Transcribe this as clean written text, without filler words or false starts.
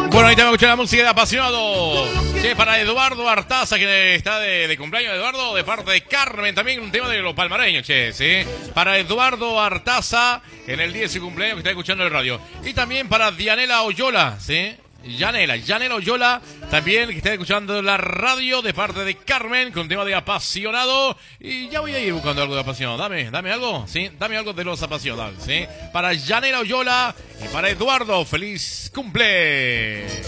Bueno, ahí estamos escuchando la música de Apasionado. Che, para Eduardo Artaza, que está de cumpleaños, Eduardo, de parte de Carmen, también un tema de los palmareños, che, ¿sí? Para Eduardo Artaza, en el día de su cumpleaños, que está escuchando el radio. Y también para Dianela Oyola, ¿sí? Yanela Oyola, también que está escuchando la radio de parte de Carmen, con tema de Apasionado. Y ya voy a ir buscando algo de Apasionado. Dame algo, ¿sí? Dame algo de los apasionados, ¿sí? Para Yanela Oyola y para Eduardo, feliz cumple.